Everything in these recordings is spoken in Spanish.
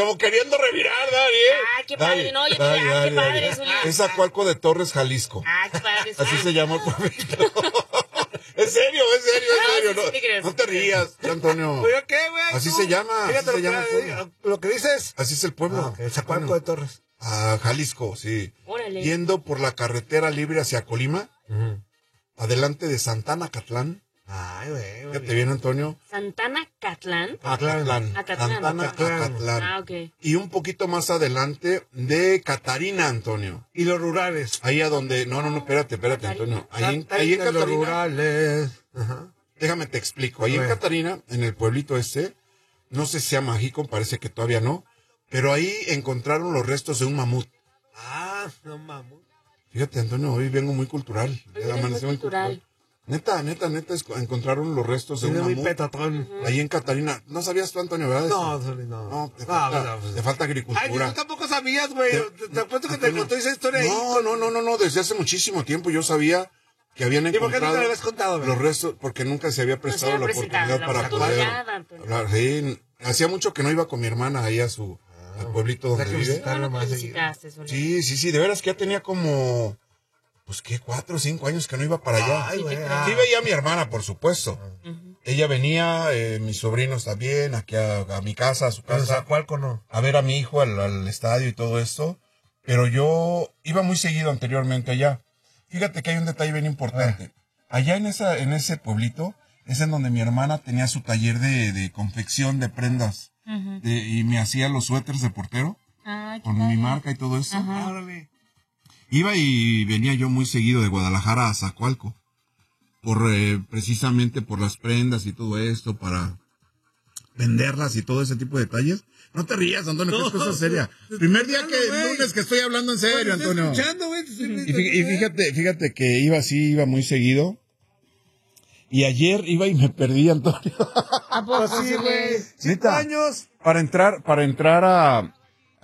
como queriendo revirar, Dari, Ah, qué padre, no, yo dije, qué padre, Zuli. Es Zacualco de Torres, Jalisco. Ah, qué padre. Así se llama el pueblito. Es serio, no te rías, Antonio. ¿Pero qué, güey? Así se llama, Fíjate así se llama el pueblo. lo que dices. Así es el pueblo. Zacualco de Torres. A Jalisco, sí. Órale. Yendo por la carretera libre hacia Colima, adelante de Santana Catlán. Ay, güey. Fíjate bien, Antonio. Santana Catlán. Acatlán. Acatlán. Santana Acatlán. Ah, ok. Y un poquito más adelante de Catarina, Antonio. Y los rurales. Ahí a donde... No, espérate, Antonio. Ahí en Catarina... Los rurales. Ajá. Déjame te explico. Ahí en Catarina, en el pueblito no sé si sea mágico, parece que todavía no, pero ahí encontraron los restos de un mamut. Ah, no mamut. Fíjate, Antonio, hoy vengo muy cultural. Amanecí muy cultural. Neta, encontraron los restos de un mamut. Petatón. Ahí en Catarina. ¿No sabías tú, Antonio, verdad? No. No, te falta agricultura. Ay, tú tampoco sabías, güey. Te apuesto que te contó esa historia ahí. No, desde hace muchísimo tiempo yo sabía que habían encontrado... ¿Y por qué nunca le habías contado, güey? Los restos, porque nunca se había prestado la oportunidad para poder hablar. Sí, hacía mucho que no iba con mi hermana ahí al pueblito donde vive. Sí, de veras que ya tenía como... Pues que 4 o 5 años que no iba para allá. Ay, güey. Sí veía a mi hermana, por supuesto. Ella venía, mis sobrinos también, aquí a mi casa, a su casa. ¿A cuál no? A ver a mi hijo al estadio y todo esto. Pero yo iba muy seguido anteriormente allá. Fíjate que hay un detalle bien importante. Allá en ese pueblito es en donde mi hermana tenía su taller de confección de prendas. Y me hacía los suéteres de portero. Con mi marca y todo eso. Órale. Iba y venía yo muy seguido de Guadalajara a Zacualco, precisamente por las prendas y todo esto, para venderlas y todo ese tipo de detalles. No te rías, Antonio, que es cosa seria. Primer día lunes que estoy hablando en serio, Antonio. Y fíjate que iba muy seguido. Y ayer iba y me perdí, Antonio. ¿A poco sí, güey? 5 años. Para entrar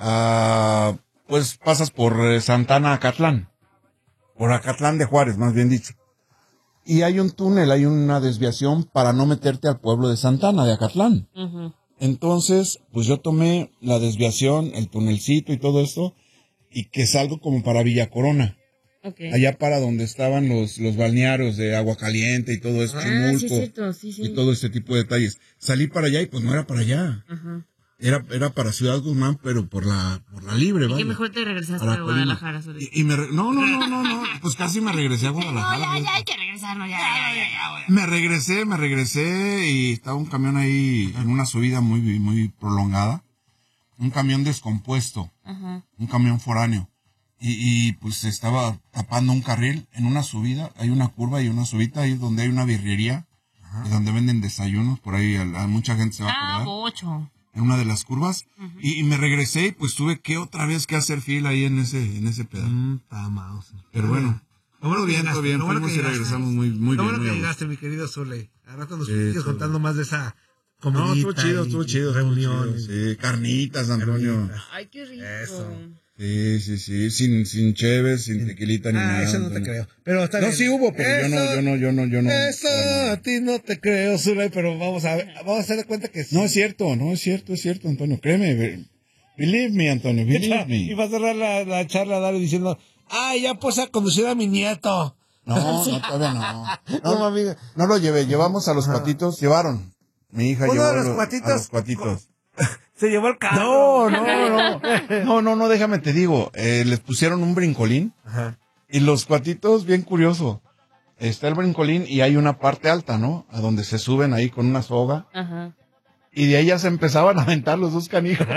pues pasas por Santana Acatlán. Por Acatlán de Juárez, más bien dicho. Y hay un túnel, hay una desviación para no meterte al pueblo de Santana, de Acatlán. Entonces, pues yo tomé la desviación, el tunelcito y todo esto, y que salgo como para Villa Corona. Allá para donde estaban los balnearios de Agua Caliente y todo eso, Chimulco, y todo este tipo de detalles. Salí para allá y pues no era para allá. Era para Ciudad Guzmán, pero por la libre, ¿vale? Y que mejor te regresaste a Guadalajara. No, pues casi me regresé a Guadalajara. No, ya hay que regresarnos, ya. Me regresé y estaba un camión ahí en una subida muy, muy prolongada. Un camión descompuesto. Un camión foráneo. Y pues estaba tapando un carril en una subida. Hay una curva y una subida ahí donde hay una birrería. Y donde venden desayunos. Por ahí mucha gente se va a acordar. Bocho. En una de las curvas, y me regresé y pues tuve que otra vez que hacer fila ahí en ese pedal. Pero bueno, todo bien, fuimos y regresamos muy bien. Lo bueno que llegaste, mi querido Zuley. Ahora cuando sigues contando más de esa comidita. No, estuvo chido. Reunión. Sí, carnitas, Antonio. Ay, qué rico. Eso. Sí, sin cheves, sin tequilita ni nada. Eso no te creo. Pero está bien. Sí hubo, pero yo no. Eso a ti no te creo, Zuley, pero vamos a hacer de cuenta que sí. No es cierto, Antonio, créeme. Believe me, Antonio, believe me. Y va a cerrar la charla, Dario, diciendo, ya puse a conducir a mi nieto. No, todavía no. No lo llevé, llevamos a los cuatitos, llevaron. Mi hija llevó a los cuatitos. Se llevó el carro. No, déjame te digo. Les pusieron un brincolín. Y los cuatitos, bien curioso. Está el brincolín y hay una parte alta, ¿no? A donde se suben ahí con una soga. Y de ahí ya se empezaban a aventar los dos canijos.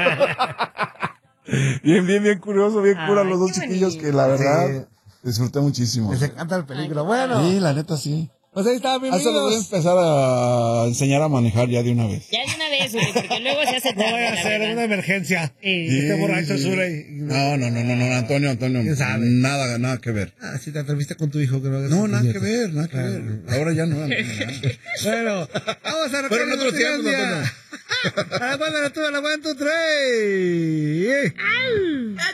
bien curioso, bien cura los dos chiquillos que la verdad disfruté muchísimo. Les encanta el peligro. Bueno. Sí, la neta sí. Pues ahí está, bienvenidos. Hasta los voy a empezar a enseñar a manejar ya de una vez. Ya de una vez, güey, porque luego se hace tarde. No voy a hacer una emergencia. Este borracho Zuley. No, Antonio. ¿Quién sabe? Nada que ver. Si te atreviste con tu hijo que no hagas. No, nada que ver. Ahora ya no. Bueno, vamos a pero en otro tiempo, Antonio. A la cuenta, tú, 3.